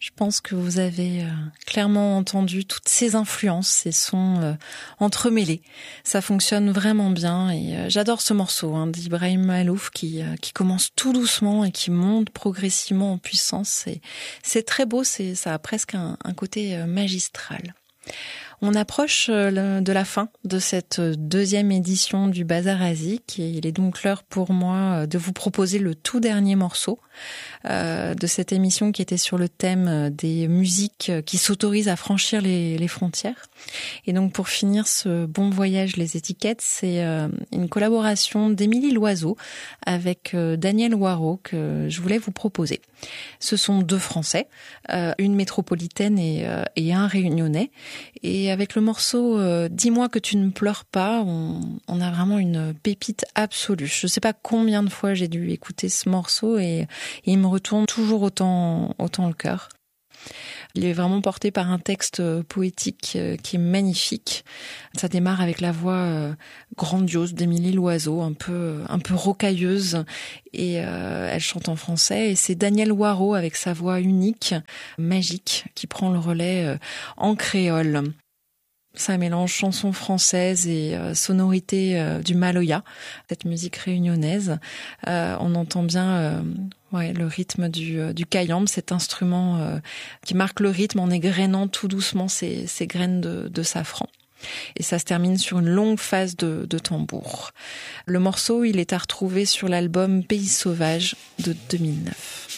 Je pense que vous avez clairement entendu toutes ces influences, ces sons entremêlés. Ça fonctionne vraiment bien et j'adore ce morceau d'Ibrahim Malouf qui commence tout doucement et qui monte progressivement en puissance. C'est très beau, ça a presque un côté magistral. On approche de la fin de cette deuxième édition du Bazar Azik et il est donc l'heure pour moi de vous proposer le tout dernier morceau de cette émission qui était sur le thème des musiques qui s'autorisent à franchir les frontières. Et donc pour finir ce bon voyage les étiquettes, c'est une collaboration d'Émilie Loiseau avec Daniel Waro que je voulais vous proposer. Ce sont deux Français, une métropolitaine et un réunionnais. Et avec le morceau Dis-moi que tu ne pleures pas, on a vraiment une pépite absolue. Je ne sais pas combien de fois j'ai dû écouter ce morceau et il me retourne toujours autant le cœur. Il est vraiment porté par un texte poétique qui est magnifique. Ça démarre avec la voix grandiose d'Émilie Loiseau, un peu rocailleuse, et elle chante en français. Et c'est Daniel Waro avec sa voix unique, magique, qui prend le relais en créole. Ça mélange chanson française et sonorité du Maloya, cette musique réunionnaise. On entend bien le rythme du kayambe, cet instrument qui marque le rythme en égrenant tout doucement ces graines de safran. Et ça se termine sur une longue phase de tambour. Le morceau, il est à retrouver sur l'album Pays sauvage de 2009.